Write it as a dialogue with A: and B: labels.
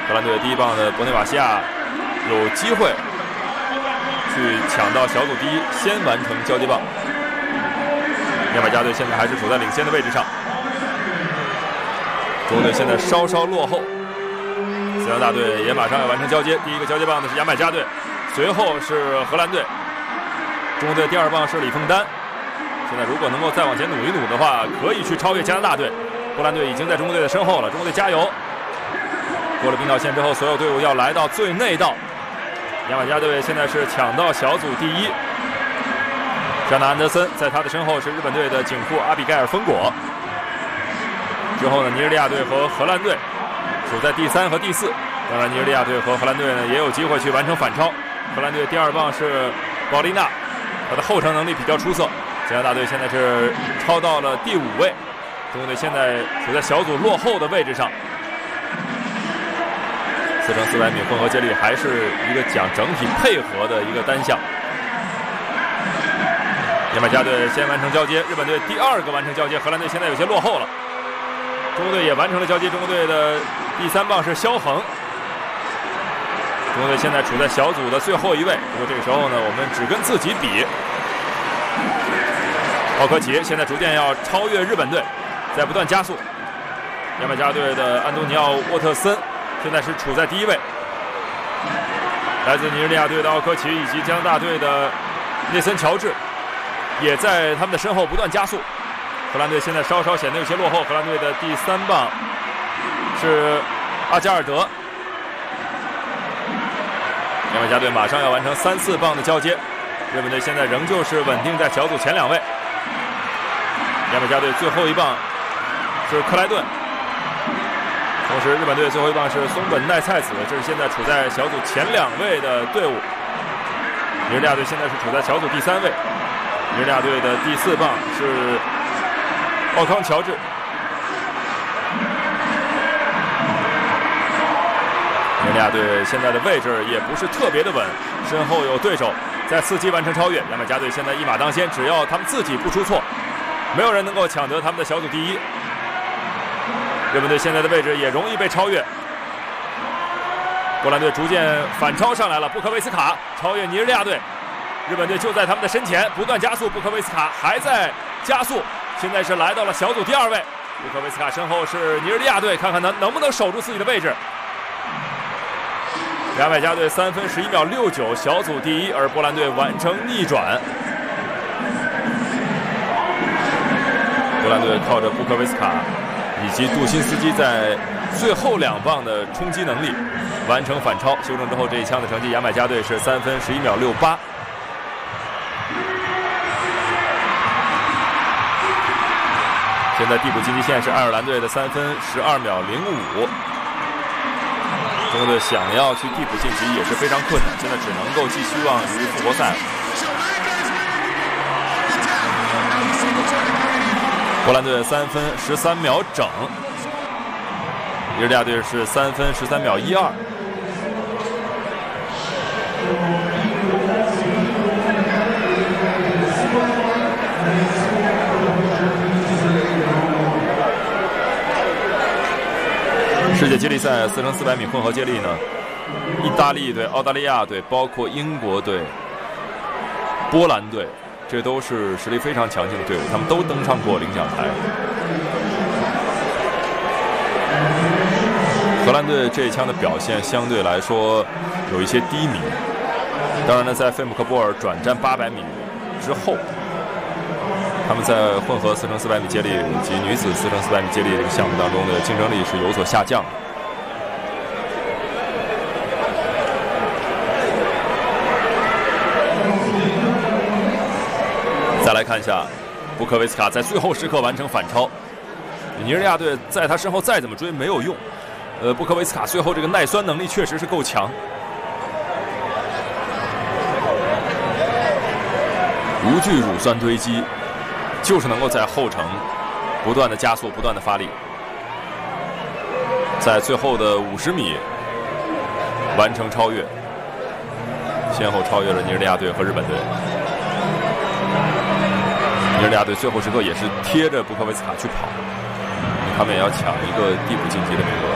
A: 荷兰队第一棒的博内瓦西亚有机会去抢到小组第一，先完成交接棒。牙买加队现在还是处在领先的位置上，中国队现在稍稍落后。斯扬大队也马上要完成交接，第一个交接棒的是牙买加队，随后是荷兰队。中国队第二棒是李凤丹。现在如果能够再往前努一努的话，可以去超越加拿大队。波兰队已经在中国队的身后了，中国队加油！过了冰岛线之后，所有队伍要来到最内道。牙买加队现在是抢到小组第一。詹纳安德森在他的身后是日本队的井户阿比盖尔丰果。之后呢，尼日利亚队和荷兰队处在第3和第4。当然，尼日利亚队和荷兰队呢也有机会去完成反超。荷兰队第二棒是保利娜，他的后程能力比较出色。加拿大队现在是超到了第5位。中国队现在处在小组落后的位置上。4x400米混合接力还是一个讲整体配合的一个单项。牙买加队先完成交接，日本队第二个完成交接，荷兰队现在有些落后了。中国队也完成了交接，中国队的第3棒是肖恒。中国队现在处在小组的最后一位，不过这个时候呢，我们只跟自己比。奥科奇现在逐渐要超越日本队，在不断加速。牙买加队的安东尼奥沃特森现在是处在第1位。来自尼日利亚队的奥科奇以及加拿大队的内森乔治也在他们的身后不断加速。荷兰队现在稍稍显得有些落后，荷兰队的第3棒是阿加尔德。牙买加队马上要完成3、4棒的交接，日本队现在仍旧是稳定在小组前2位。牙买加队最后一棒是克莱顿，同时日本队最后一棒是松本奈菜子，这是现在处在小组前2位的队伍。尼日利亚队现在是处在小组第3位，尼日利亚队的第4棒是奥康乔治。尼日利亚队现在的位置也不是特别的稳，身后有对手在伺机完成超越。牙买加队现在一马当先，只要他们自己不出错，没有人能够抢得他们的小组第一。日本队现在的位置也容易被超越。波兰队逐渐反超上来了，布科维斯卡超越尼日利亚队，日本队就在他们的身前不断加速，布科维斯卡还在加速，现在是来到了小组第2位。布科维斯卡身后是尼日利亚队，看看他能不能守住自己的位置。牙买加队3分11秒69小组第一，而波兰队完成逆转。波兰队靠着布科维斯卡以及杜辛斯基在最后2棒的冲击能力完成反超，修正之后这一枪的成绩，牙买加队是3分11秒68。现在递补晋级线是爱尔兰队的3分12秒05。中国队想要去递补晋级也是非常困难，现在只能够寄希望于复活赛。波兰队3分13秒整，尼日利亚队是3分13秒12。世界接力赛4x400米混合接力呢，意大利队、澳大利亚队，包括英国队、波兰队，这都是实力非常强劲的队伍，他们都登上过领奖台。荷兰队这一枪的表现相对来说有一些低迷，当然呢，在费姆克波尔转战800米之后，他们在混合4x400米接力以及女子4x400米接力这个项目当中的竞争力是有所下降的。再来看一下布科维斯卡在最后时刻完成反超，尼日利亚队在他身后再怎么追没有用。布科维斯卡最后这个耐酸能力确实是够强。无惧乳酸堆积，就是能够在后程不断的加速，不断的发力，在最后的50米完成超越，先后超越了尼日利亚队和日本队。尼日利亚队最后时刻也是贴着布科维斯卡去跑，他们也要抢一个递补晋级的名额。